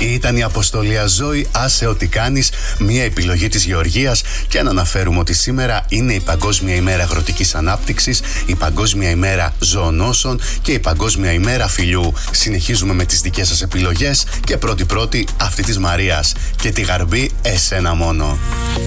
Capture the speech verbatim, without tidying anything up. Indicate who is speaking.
Speaker 1: Ήταν η αποστολή Ζωή, άσε ό,τι κάνεις, μια επιλογή της Γεωργίας, και να αναφέρουμε ότι σήμερα είναι η Παγκόσμια ημέρα αγροτικής ανάπτυξης, η Παγκόσμια ημέρα ζωονόσων και η Παγκόσμια ημέρα φιλιού. Συνεχίζουμε με τις δικές σας επιλογές και πρώτη-πρώτη αυτή της Μαρίας. Και τη γαρμπή εσένα μόνο.